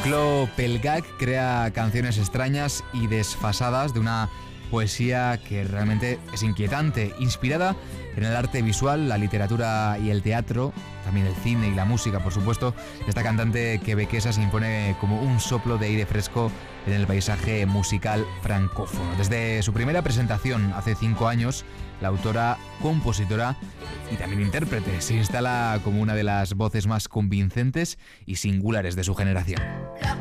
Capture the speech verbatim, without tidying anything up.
Clo Pelgag crea canciones extrañas y desfasadas de una poesía que realmente es inquietante, inspirada en el arte visual, la literatura y el teatro, también el cine y la música, por supuesto. Esta cantante quebequesa se impone como un soplo de aire fresco en el paisaje musical francófono. Desde su primera presentación hace cinco años, la autora, compositora y también intérprete se instala como una de las voces más convincentes y singulares de su generación.